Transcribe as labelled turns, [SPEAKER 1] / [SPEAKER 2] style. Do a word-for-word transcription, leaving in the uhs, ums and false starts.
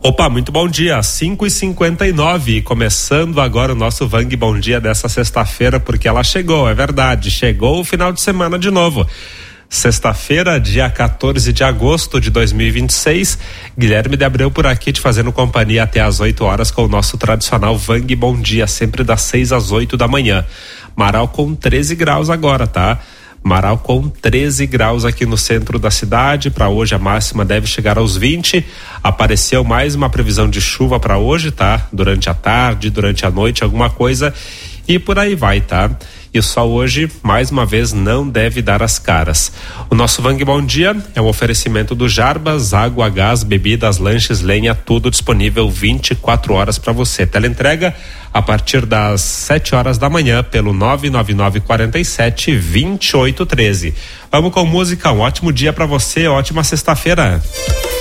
[SPEAKER 1] Opa, muito bom dia, cinco e cinquenta e nove, começando agora o nosso Vang Bom Dia dessa sexta-feira, porque ela chegou, é verdade, chegou o final de semana de novo. Sexta-feira, dia quatorze de agosto de dois mil e vinte e seis, Guilherme de Abreu por aqui te fazendo companhia até às oito horas com o nosso tradicional Vang Bom Dia, sempre das seis às oito da manhã. Marau com treze graus agora, tá? Marau com treze graus aqui no centro da cidade. Para hoje a máxima deve chegar aos vinte. Apareceu mais uma previsão de chuva para hoje, tá? Durante a tarde, durante a noite, alguma coisa e por aí vai, tá? E só hoje, mais uma vez, não deve dar as caras. O nosso Vang Bom Dia é um oferecimento do Jarbas, água, gás, bebidas, lanches, lenha, tudo disponível vinte e quatro horas para você. Teleentrega a partir das sete horas da manhã pelo nove nove nove quatro sete, dois oito um três. Vamos com música, um ótimo dia para você, ótima sexta-feira.